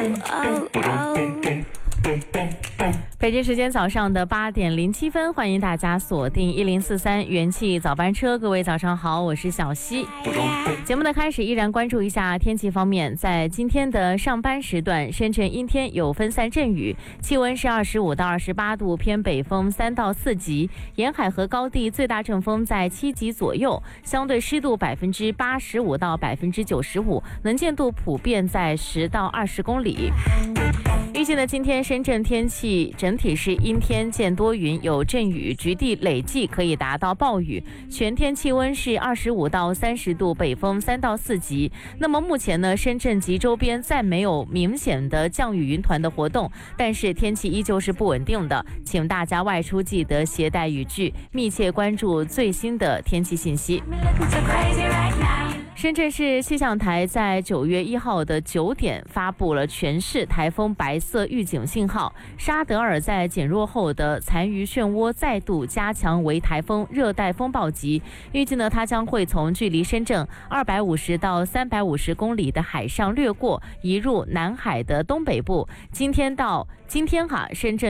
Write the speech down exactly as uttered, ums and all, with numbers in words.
北京时间早上的八点零七分，欢迎大家锁定一零四三元气早班车。各位早上好，我是小溪。节目的开始依然关注一下天气方面，在今天的上班时段，深圳阴天有分散阵雨，气温是二十五到二十八度，偏北风三到四级，沿海和高地最大阵风在七级左右，相对湿度百分之八十五到百分之九十五，能见度普遍在十到二十公里。预计呢，今天深圳天气整体是阴天见多云，有阵雨，局地累计可以达到暴雨。全天气温是二十五到三十度，北风三到四级。那么目前呢，深圳及周边再没有明显的降雨云团的活动，但是天气依旧是不稳定的，请大家外出记得携带雨具，密切关注最新的天气信息。深圳市气象台在九月一号的九点发布了全市台风白色预警信号，沙德尔在减弱后的残余漩涡再度加强为台风热带风暴级，预计呢它将会从距离深圳二百五十到三百五十公里的海上掠过，移入南海的东北部。今天到今天哈，深圳